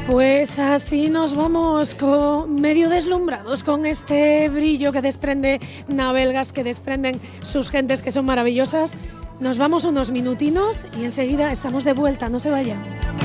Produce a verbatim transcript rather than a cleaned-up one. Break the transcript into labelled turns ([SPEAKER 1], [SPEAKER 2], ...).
[SPEAKER 1] Pues así nos vamos con, medio deslumbrados con este brillo que desprende Navelgas, que desprenden sus gentes que son maravillosas. Nos vamos unos minutinos y enseguida estamos de vuelta, no se vayan.